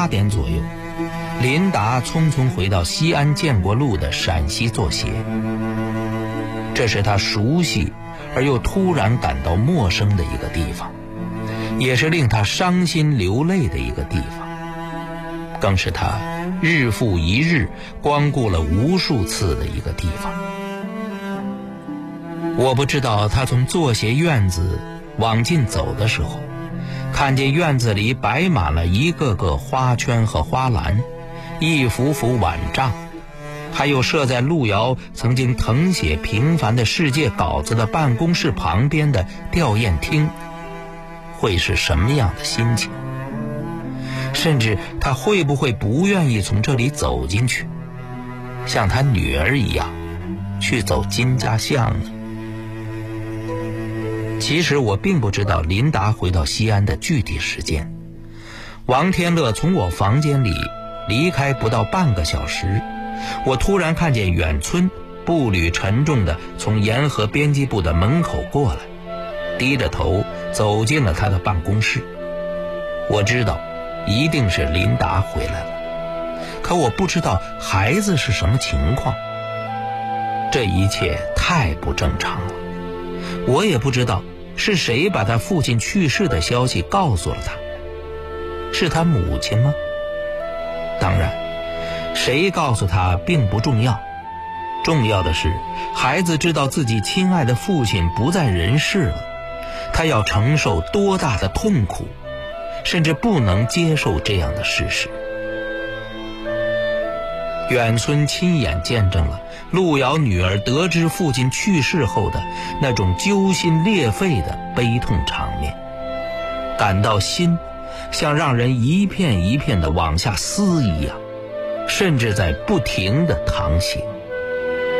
8点左右，琳达匆匆回到西安建国路的陕西作协。这是他熟悉而又突然感到陌生的一个地方，也是令他伤心流泪的一个地方，更是他日复一日光顾了无数次的一个地方。我不知道他从作协院子往进走的时候，看见院子里摆满了一个个花圈和花篮，一幅幅碗帐，还有设在路遥曾经誊写平凡的世界稿子的办公室旁边的吊唁厅，会是什么样的心情？甚至他会不会不愿意从这里走进去，像他女儿一样去走金家巷呢？其实我并不知道琳达回到西安的具体时间。王天乐从我房间里离开不到半个小时，我突然看见远村步履沉重地从沿河编辑部的门口过来，低着头走进了他的办公室。我知道一定是琳达回来了，可我不知道孩子是什么情况。这一切太不正常了，我也不知道是谁把他父亲去世的消息告诉了他。是他母亲吗？当然，谁告诉他并不重要，重要的是孩子知道自己亲爱的父亲不在人世了，他要承受多大的痛苦，甚至不能接受这样的事实。远村亲眼见证了路遥女儿得知父亲去世后的那种揪心裂肺的悲痛场面，感到心像让人一片一片地往下撕一样，甚至在不停地淌血。